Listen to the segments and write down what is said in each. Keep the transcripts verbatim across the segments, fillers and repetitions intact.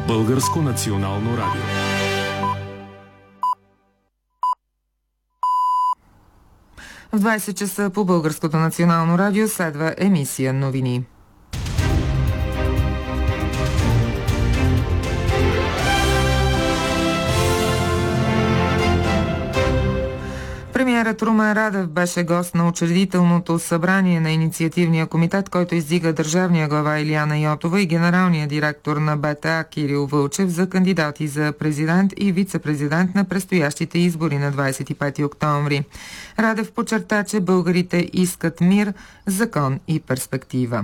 Българско национално радио. В двайсет часа по Българското национално радио следва емисия новини. Премиерът Румен Радев беше гост на учредителното събрание на инициативния комитет, който издига държавния глава Илияна Йотова и генералния директор на БТА Кирил Вълчев за кандидати за президент и вице-президент на предстоящите избори на двайсет и пети октомври. Радев подчерта, че българите искат мир, закон и перспектива.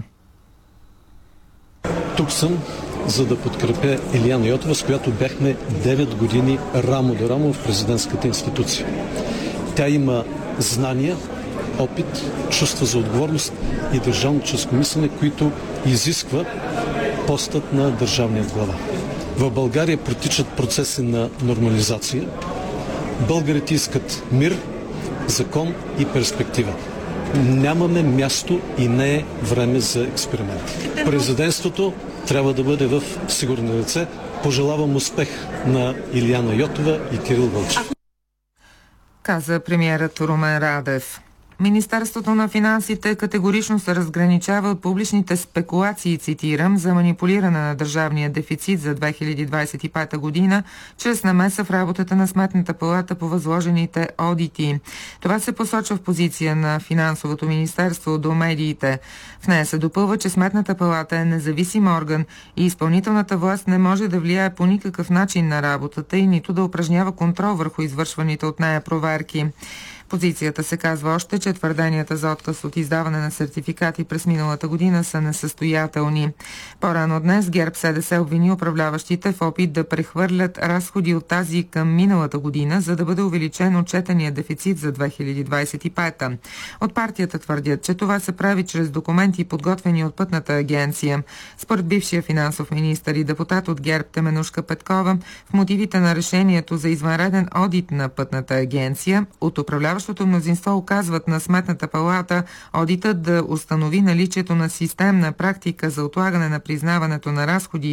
Тук съм, за да подкрепя Илияна Йотова, с която бяхме девет години рамо до рамо в президентската институция. Тя има знания, опит, чувства за отговорност и държавническо мислене, които изисква постът на държавния глава. В България протичат процеси на нормализация. Българите искат мир, закон и перспектива. Нямаме място и не е време за експерименти. Президентството трябва да бъде в сигурни ръце. Пожелавам успех на Илияна Йотова и Кирил Вълчев, каза премиерът Румен Радев. Министерството на финансите категорично се разграничава от публичните спекулации, цитирам, за манипулиране на държавния дефицит за две хиляди двайсет и пета година, чрез намеса в работата на Сметната палата по възложените одити. Това се посочва в позиция на Финансовото министерство до медиите. В нея се допълва, че Сметната палата е независим орган и изпълнителната власт не може да влияе по никакъв начин на работата и нито да упражнява контрол върху извършваните от нея проверки. Позицията се казва още, че твърденията за отказ от издаване на сертификати през миналата година са несъстоятелни. По-рано днес ГЕРБ-СДС обвини управляващите в опит да прехвърлят разходи от тази към миналата година, за да бъде увеличен отчетения дефицит за две хиляди двайсет и пета. От партията твърдят, че това се прави чрез документи, подготвени от Пътната агенция. Според бившия финансов министър и депутат от ГЕРБ Теменужка Петкова, в мотивите на решението за извънреден одит на Пътната агенция от управляващите Управляващото мнозинство оказват на Сметната палата одитът да установи наличието на системна практика за отлагане на признаването на разходи